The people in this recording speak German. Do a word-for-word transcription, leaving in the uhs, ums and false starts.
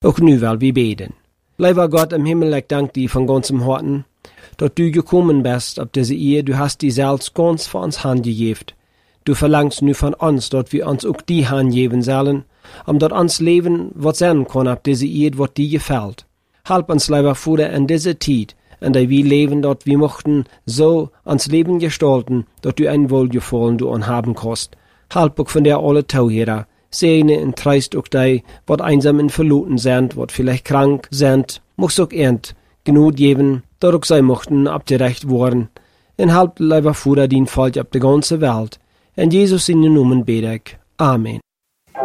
Auch nu will wir beten. Lieber Gott im Himmel, ich danke dir von ganzem Herzen, dass du gekommen bist auf diese Ehe. Du hast die selbst ganz für uns handgegeben. Du verlangst nu von uns, dass wir uns auch die Hand geben sollen, um dort uns Leben was sein kann auf diese Ehe, was dir gefällt. Halb uns, lieber Vater, in dieser Zeit, in der wir leben, dort wir mochten so uns Leben gestalten, dass du ein Wohlgefallen du an haben kannst. Halb auch von der alle Tauhera. Segne und treist auch die, wat einsam und verloren sind, wat vielleicht krank sind, muss auch ernt Genut geben, dort auch sie mochten abgerecht worden. Und halb, lieber Vater, den Volk auf der ganzen Welt. In Jesus in den Namen bete ich. Amen.